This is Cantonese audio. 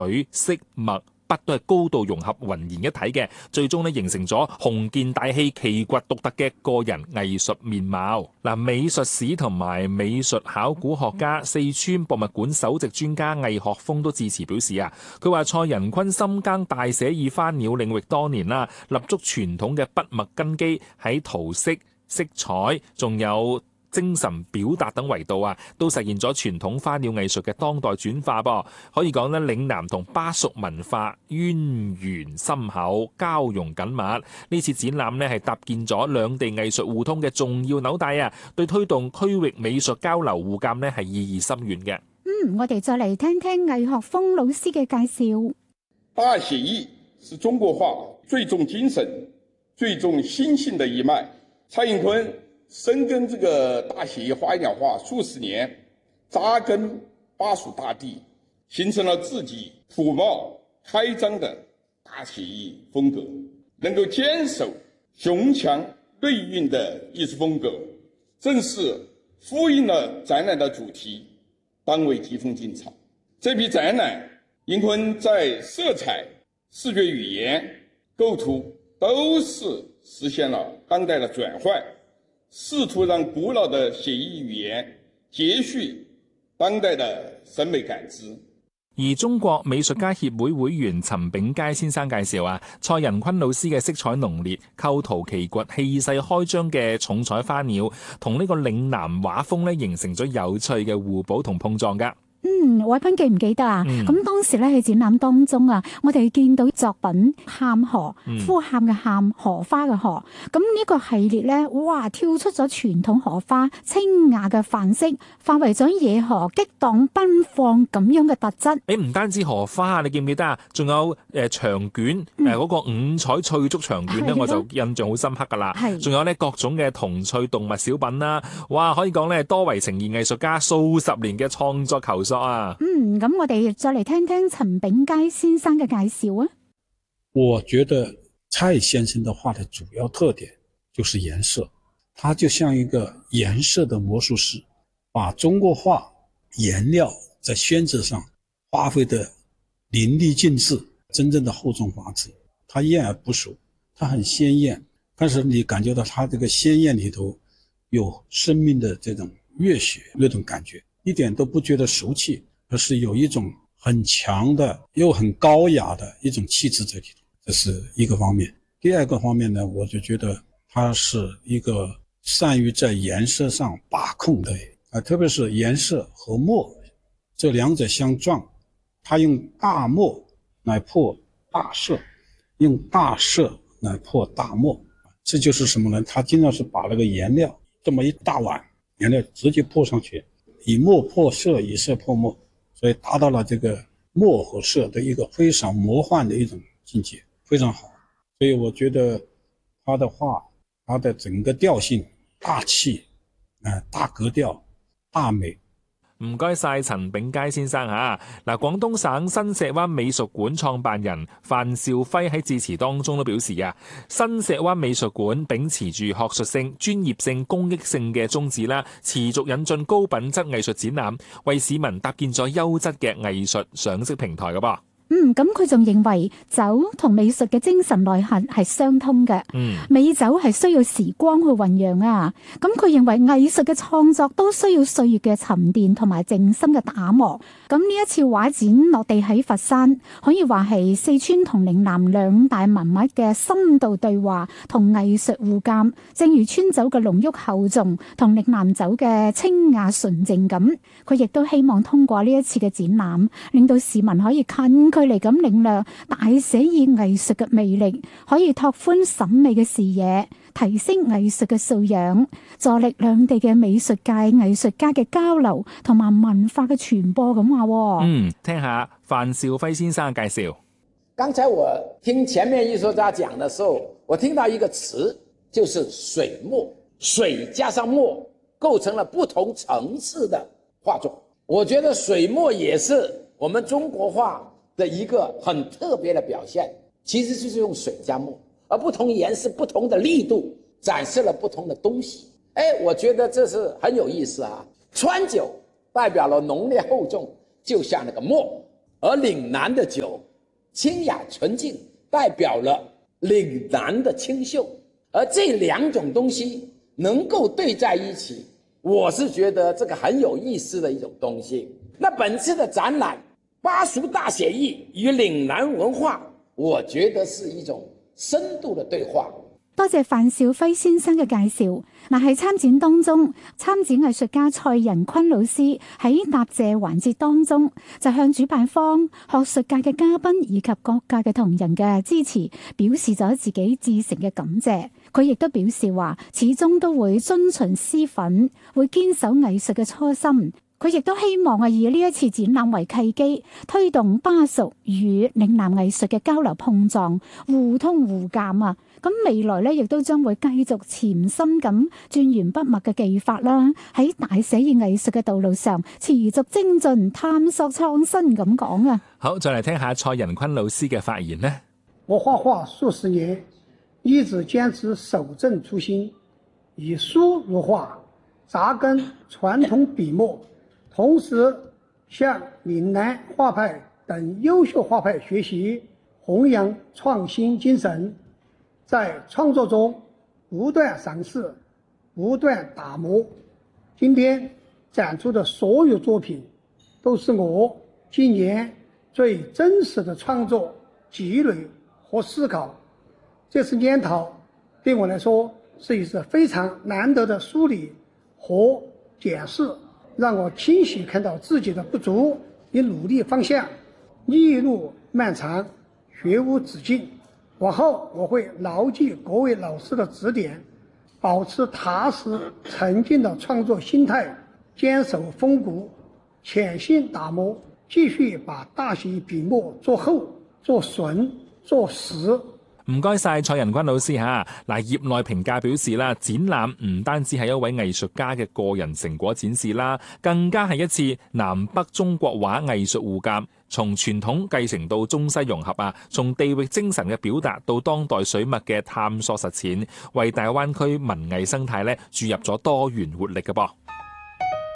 水、色、墨、筆都係高度融合渾然一體嘅，最終咧形成咗雄健大氣、奇掘獨特嘅個人藝術面貌。嗱，美術史同埋美術考古學家、四川博物館首席專家魏學鋒都致辭表示啊，佢話蔡仁坤深耕大寫意花鳥領域多年啦，立足傳統嘅筆墨根基，喺塗色、色彩，仲有精神表達等維度啊，都實現咗傳統花鳥藝術嘅當代轉化噃。可以講咧，嶺南同巴蜀文化淵源深厚、交融緊密。呢次展覽咧係搭建咗兩地藝術互通嘅重要紐帶啊，對推動區域美術交流互鑑咧係意義深遠嘅。 我哋再嚟聽聽魏學鋒老師嘅介紹。 大寫意是中國畫最重精神、最重心性的一脈。蔡仁坤深耕這個大寫意花鳥畫數十年，扎根巴蜀大地，形成了自己樸茂開張的大寫意風格，能夠堅守雄強銳韻的藝術風格，正是呼應了展覽的主題，當為疾風勁草。這批展覽，仁坤在色彩、視覺語言、構圖都是實現了當代的轉換，試圖讓古老的寫意語言接續當代的審美感知。 而中國美術家協會會員陳炳佳先生介紹啊，蔡仁坤老師嘅色彩濃烈、構圖奇掘、氣勢開張嘅重彩花鳥，同呢個嶺南畫風咧形成咗有趣嘅互補同碰撞噶。 偉斌記唔記得啊？咁當時咧喺展覽當中啊，我哋見到作品喊河，呼喊嘅喊，荷花嘅荷。咁呢個系列咧，哇，跳出咗傳統荷花清雅嘅範式，化為咗野荷激蕩奔放咁樣嘅特質。 唔單止荷花啊，你記唔記得啊？仲有長卷嗰個五彩翠竹長卷咧，我就印象好深刻噶啦。仲有咧各種嘅童趣動物小品啦，哇，可以講咧多維呈現藝術家數十年嘅創作求索啊！ 咁我哋再嚟聽聽陳炳佳先生嘅介紹啊。 我覺得蔡先生的畫的主要特點就是顏色，他就像一個顏色的魔術師，把中國畫顏料在宣紙上發揮的淋漓盡致，真正的厚重華致。它豔而不俗，它很鮮豔，但是你感覺到它這個鮮豔裏頭有生命的這種熱血那種感覺，一點都不覺得俗氣，而是有一種很強的又很高雅的一種氣質在裏頭，這是一個方面。第二個方面呢，我就覺得它是一個善於在顏色上把控的，特別是顏色和墨這兩者相撞，它用大墨來破大色，用大色來破大墨，這就是什麼呢？它經常是把那個顏料這麼一大碗顏料直接潑上去，以墨破色，以色破墨，所以達到了這個墨和色的一個非常魔幻的一種境界，非常好。所以我覺得他的畫，他的整個調性大氣，大格調，大美。 唔該晒陳炳佳先生嚇。嗱，廣東省新石灣美術館創辦人范兆輝喺致辭當中都表示啊，新石灣美術館秉持住學術性、專業性、公益性嘅宗旨啦，持續引進高品質藝術展覽，為市民搭建咗優質嘅藝術賞識平台㗎噃。 咁佢仲認為酒同美術嘅精神內涵係相通嘅。美酒係需要時光去醞釀啊。咁佢認為藝術嘅創作都需要歲月嘅沉澱同埋靜心嘅打磨。咁呢一次畫展落地喺佛山，可以話係四川同嶺南兩大文物嘅深度對話同藝術互鑑。正如川酒嘅濃郁厚重同嶺南酒嘅清雅純正咁，佢亦都希望通過呢一次嘅展覽，令到市民可以近距離咁領略大寫意藝術嘅魅力，可以拓寬審美嘅視野，提升藝術嘅素養，助力兩地嘅美術界藝術家嘅交流同埋文化嘅傳播咁話。 聽下范兆輝先生嘅介紹。 剛才我聽前面藝術家講的時候，我聽到一個詞，就是水墨，水加上墨構成了不同層次的畫作。我覺得水墨也是我們中國畫的一個很特別的表現，其實就是用水加墨，而不同顏色不同的力度展示了不同的東西。我覺得這是很有意思啊。川酒代表了濃烈厚重，就像那個墨， 而岭南的酒清雅纯净，代表了岭南的清秀，而这两种东西能够对在一起，我是觉得这个很有意思的一种东西。那本次的展览巴蜀大写意与岭南文化，我觉得是一种深度的对話。 多謝范兆輝先生嘅介紹。喺參展當中，參展藝術家蔡仁坤老師喺答謝環節當中，就向主辦方、學術界嘅嘉賓以及各界嘅同仁嘅支持，表示咗自己至誠嘅感謝。佢亦都表示話，始終都會遵循師訓，會堅守藝術嘅初心。佢亦都希望以呢一次展覽為契機，推動巴蜀與嶺南藝術嘅交流碰撞、互通互鑑啊！咁未來咧，亦都將會繼續潛心咁鑽研不墨嘅技法啦，喺大寫意藝術嘅道路上持續精進、探索創新咁講啊！ 好，再嚟聽下蔡仁坤老師嘅發言呢。 我畫畫數十年，一直堅持守正初心，以書如畫，扎根傳統筆墨。同時向嶺南畫派等優秀畫派學習，弘揚創新精神，在創作中不斷嘗試，不斷打磨。今天展出的所有作品，都是我今年最真實的創作積累和思考。這次研討對我來說是一次非常難得的梳理和檢視，讓我清晰看到自己的不足與努力方向。一路漫長，學無止境。往後我會牢記各位老師的指點，保持踏實沉靜的創作心態，堅守風骨，潛心打磨，繼續把大寫筆墨做厚、做純、做實。 唔該晒蔡仁坤老師嚇。嗱，業內評價表示啦，展覽唔單止係一位藝術家嘅個人成果展示啦，更加係一次南北中國畫藝術互鑑，從傳統繼承到中西融合啊，從地域精神嘅表達到當代水墨嘅探索實踐，為大灣區文藝生態咧注入咗多元活力嘅噃。